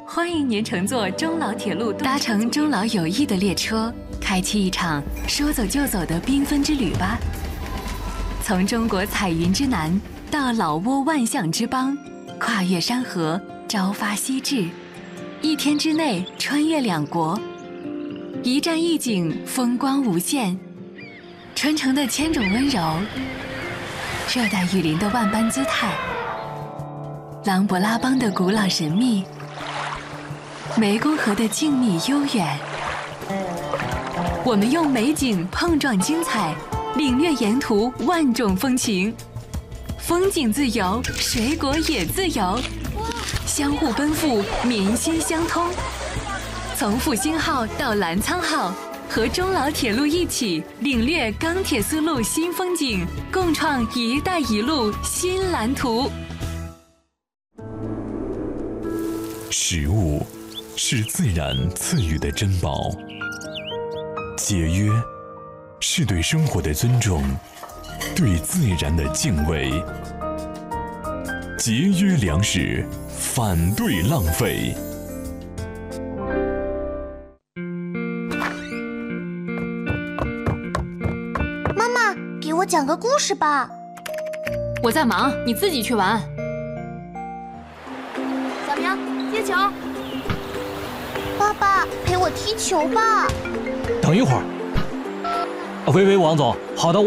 欢迎您乘坐中老铁路，搭乘中老友谊的列车，开启一场说走就走的缤纷之旅吧。从中国彩云之南到老挝万象之邦，跨越山河，朝发夕至，一天之内穿越两国，一站一景，风光无限。春城的千种温柔，热带雨林的万般姿态，琅勃拉邦的古老神秘，湄公河的静谧悠远。我们用美景碰撞精彩，领略沿途万种风情。风景自由，水果也自由，相互奔赴，民心相通。从复兴号到澜沧号，和中老铁路一起领略钢铁丝路新风景，共创“一带一路”新蓝图。 食物是自然赐予的珍宝，节约是对生活的尊重，对自然的敬畏。节约粮食，反对浪费。 妈妈，给我讲个故事吧。 我在忙，你自己去玩。 小明，接球。爸爸，陪我踢球吧。 等一会儿。喂，王总，好的。